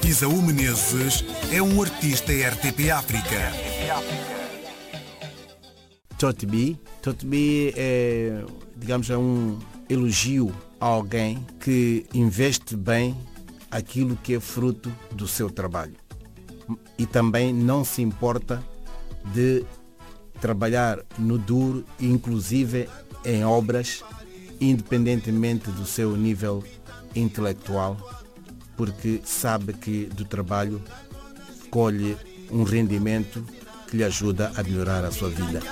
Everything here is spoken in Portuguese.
Isaú Menezes é um artista RTP África. Tote-bi é, digamos, é um elogio a alguém que investe bem aquilo que é fruto do seu trabalho. E também não se importa de trabalhar no duro, inclusive em obras, independentemente do seu nível intelectual, porque sabe que do trabalho colhe um rendimento que lhe ajuda a melhorar a sua vida.